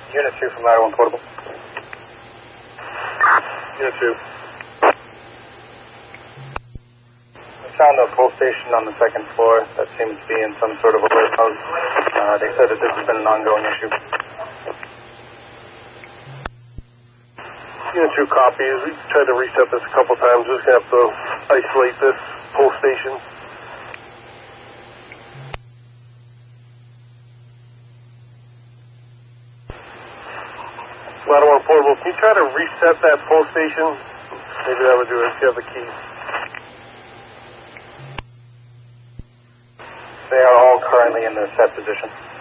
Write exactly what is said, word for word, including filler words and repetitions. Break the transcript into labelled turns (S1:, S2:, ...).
S1: Unit two from Ladder one Portable.
S2: Unit two.
S1: We found a pull station on the second floor that seems to be in some sort of alert mode. Uh, they said that this has been an ongoing issue.
S2: Unit two copies. We tried to reset this a couple times. We're just going to have to isolate this pull station. Ladder one Portable, can you try to reset that pull station? Maybe that would do it if you have the key.
S1: They are all currently in their set position.